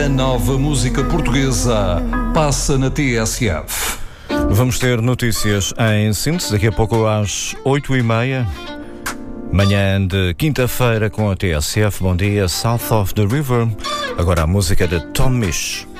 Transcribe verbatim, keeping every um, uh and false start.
A nova música portuguesa passa na T S F. Vamos ter notícias em síntese daqui a pouco às oito e meia. Manhã de quinta-feira com a T S F. Bom dia, South of the River. Agora a música de Tom Misch.